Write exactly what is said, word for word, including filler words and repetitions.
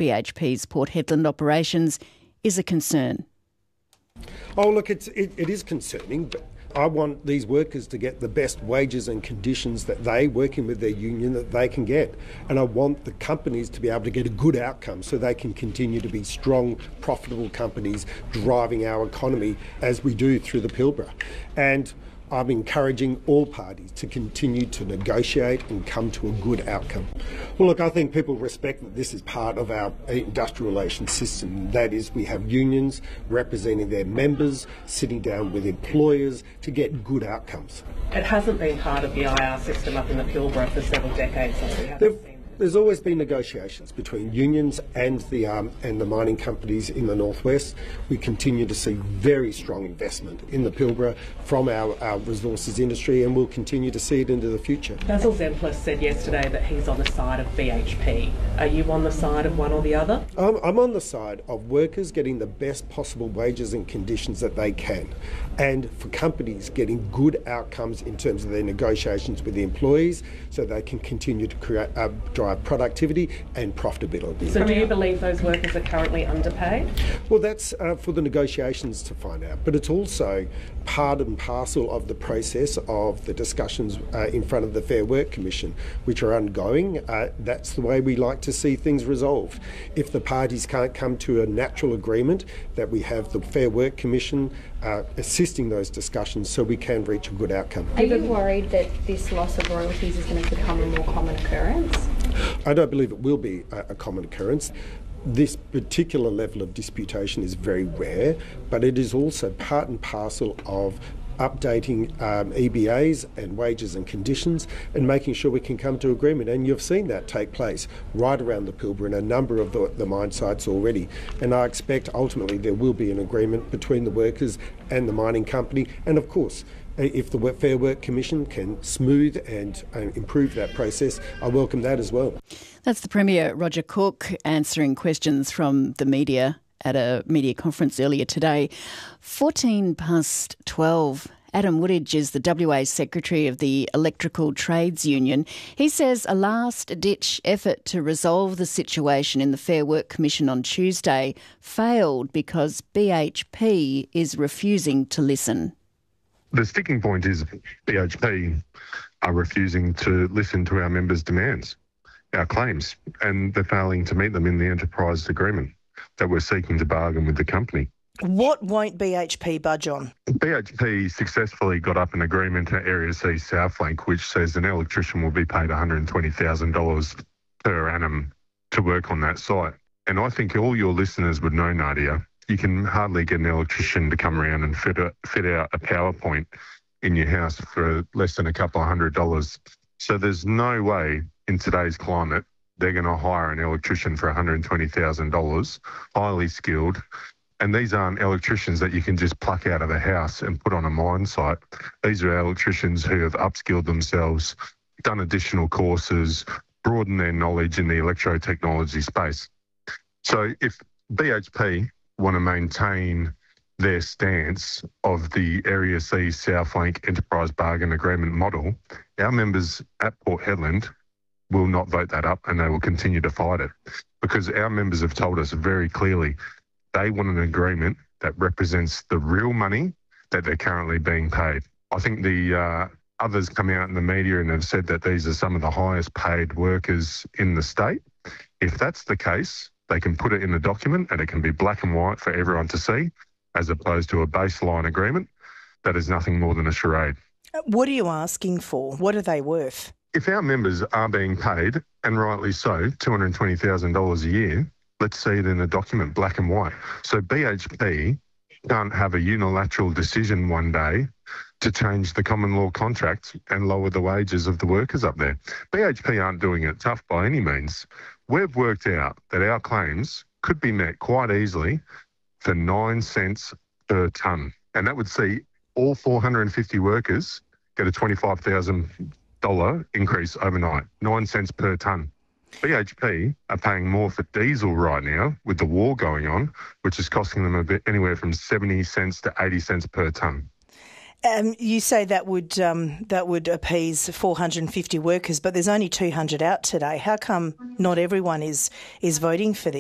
B H P's Port Hedland operations is a concern. Oh, look, it's, it, it is concerning, but I want these workers to get the best wages and conditions that they, working with their union, that they can get. And I want the companies to be able to get a good outcome so they can continue to be strong, profitable companies driving our economy as we do through the Pilbara. And I'm encouraging all parties to continue to negotiate and come to a good outcome. Well, look, I think people respect that this is part of our industrial relations system. That is, we have unions representing their members, sitting down with employers to get good outcomes. It hasn't been part of the I R system up in the Pilbara for several decades, so we haven't seen. There's always been negotiations between unions and the um, and the mining companies in the northwest. We continue to see very strong investment in the Pilbara from our, our resources industry, and we'll continue to see it into the future. Basil Zemplis said yesterday that he's on the side of B H P. Are you on the side of one or the other? I'm, I'm on the side of workers getting the best possible wages and conditions that they can, and for companies getting good outcomes in terms of their negotiations with the employees so they can continue to create uh, drive productivity and profitability. So do you believe those workers are currently underpaid? Well, that's uh, for the negotiations to find out, but it's also part and parcel of the process of the discussions uh, in front of the Fair Work Commission, which are ongoing. Uh, that's the way we like to see things resolved. If the parties can't come to a natural agreement, that we have the Fair Work Commission uh, assisting those discussions so we can reach a good outcome. Are you worried that this loss of royalties is going to become a more common occurrence? I don't believe it will be a, a common occurrence. This particular level of disputation is very rare, but it is also part and parcel of updating um, E B As and wages and conditions and making sure we can come to agreement. And you've seen that take place right around the Pilbara in a number of the, the mine sites already. And I expect ultimately there will be an agreement between the workers and the mining company. And of course, if the Fair Work Commission can smooth and uh, improve that process, I welcome that as well. That's the Premier, Roger Cook, answering questions from the media at a media conference earlier today. fourteen past twelve. Adam Woodidge is the W A Secretary of the Electrical Trades Union. He says a last-ditch effort to resolve the situation in the Fair Work Commission on Tuesday failed because B H P is refusing to listen. The sticking point is B H P are refusing to listen to our members' demands, our claims, and they're failing to meet them in the enterprise agreement that we're seeking to bargain with the company. What won't B H P budge on? B H P successfully got up an agreement at Area C Southlink which says an electrician will be paid one hundred twenty thousand dollars per annum to work on that site. And I think all your listeners would know, Nadia, you can hardly get an electrician to come around and fit, a, fit out a PowerPoint in your house for less than a couple of hundred dollars. So there's no way in today's climate they're going to hire an electrician for one hundred twenty thousand dollars, highly skilled. And these aren't electricians that you can just pluck out of a house and put on a mine site. These are electricians who have upskilled themselves, done additional courses, broadened their knowledge in the electrotechnology space. So if B H P want to maintain their stance of the Area C Southlink Enterprise Bargain Agreement model, our members at Port Hedland will not vote that up and they will continue to fight it, because our members have told us very clearly they want an agreement that represents the real money that they're currently being paid. I think the uh, others come out in the media and have said that these are some of the highest paid workers in the state. If that's the case, they can put it in the document and it can be black and white for everyone to see, as opposed to a baseline agreement that is nothing more than a charade. What are you asking for? What are they worth? If our members are being paid, and rightly so, two hundred twenty thousand dollars a year, let's see it in a document, black and white. So B H P can't have a unilateral decision one day to change the common law contract and lower the wages of the workers up there. B H P aren't doing it tough by any means. We've worked out that our claims could be met quite easily for nine cents per tonne. And that would see all four hundred fifty workers get a twenty-five thousand dollars increase overnight, nine cents per tonne. B H P are paying more for diesel right now with the war going on, which is costing them a bit anywhere from seventy cents to eighty cents per tonne. Um, you say that would um, that would appease four hundred fifty workers, but there's only two hundred out today. How come not everyone is is voting for this?